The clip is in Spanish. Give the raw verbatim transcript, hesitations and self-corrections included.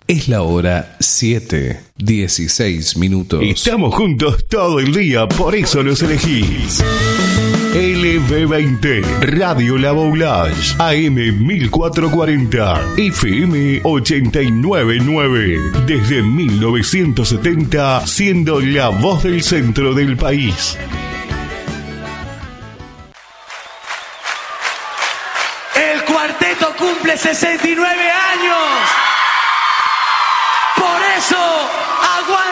Es la hora siete, dieciséis minutos. Estamos juntos todo el día, por eso los elegís. L V veinte, Radio La Boulage, A M mil cuatrocientos cuarenta, F M ochenta y nueve punto nueve. Desde mil novecientos setenta, siendo la voz del centro del país. El cuarteto cumple sesenta y nueve años. Por eso, aguanta.